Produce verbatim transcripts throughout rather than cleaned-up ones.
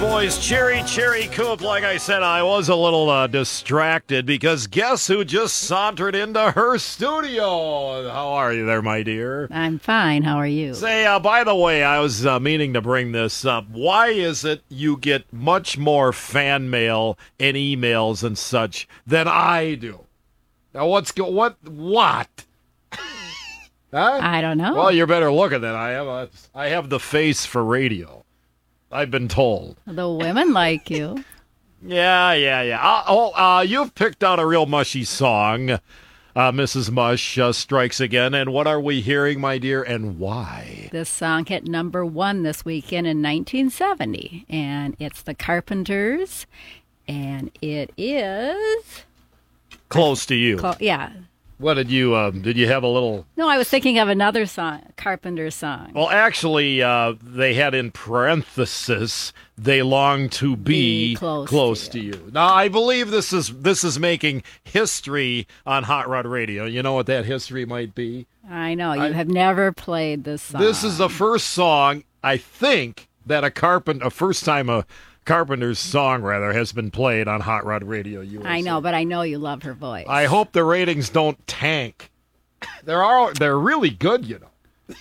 Boys, Cherry Cherry Coop. Like I said, I was a little uh, distracted because guess who just sauntered into her studio? How are you there, my dear? I'm fine. How are you? Say, uh, by the way, I was uh, meaning to bring this up. Why is it you get much more fan mail and emails and such than I do? Now, what's go- what? What? Huh? I don't know. Well, you're better looking than I am. I- I have the face for radio. I've been told. The women like you. Yeah, yeah, yeah. Uh, oh, uh, you've picked out a real mushy song. Uh, Missus Mush uh, strikes again. And what are we hearing, my dear, and why? This song hit number one this weekend in nineteen seventy, and it's the Carpenters, and it is Close to you. clo- yeah. What did you, um, did you have a little... No, I was thinking of another song, Carpenters song. Well, actually, uh, they had in parenthesis, they long to be, Be close to, to you. Now, I believe this is this is making history on Hot Rod Radio. You know what that history might be? I know you I- have never played this song. This is the first song, I think, that a carpenter, a first time a Carpenter's song, rather, has been played on Hot Rod Radio U S A. I know, but I know you love her voice. I hope the ratings don't tank. They're all, they're really good, you know.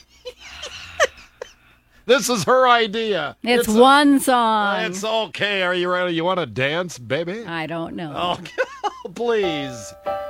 This is her idea. It's, a- one song. It's okay. Are you ready? You want to dance, baby? I don't know. Oh, please.